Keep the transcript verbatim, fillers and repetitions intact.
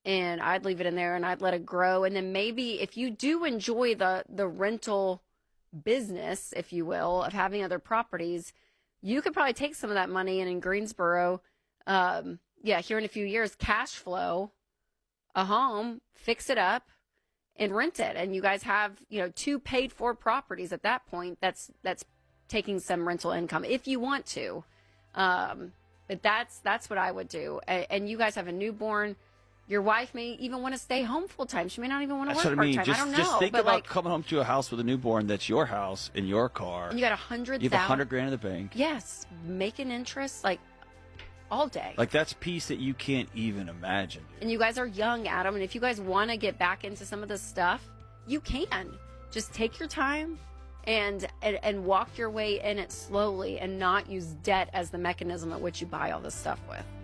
and I'd leave it in there and I'd let it grow. And then maybe if you do enjoy the, the rental business, if you will, of having other properties, you could probably take some of that money and in Greensboro, um, yeah, here in a few years, cash flow a home, fix it up, and rent it. And you guys have, you know, two paid for properties at that point. That's that's taking some rental income if you want to. Um, but that's that's what I would do. And, and you guys have a newborn. Your wife may even want to stay home full time. She may not even want to That's work what I mean. part time. Just, I don't know. just think but about like, coming home to a house with a newborn that's your house in your car. and you got a hundred. You have a hundred grand in the bank. Yes, making interest like all day. Like that's peace that you can't even imagine. Dude. And you guys are young, Adam. And if you guys want to get back into some of this stuff, you can. Just take your time and, and and walk your way in it slowly, and not use debt as the mechanism at which you buy all this stuff with.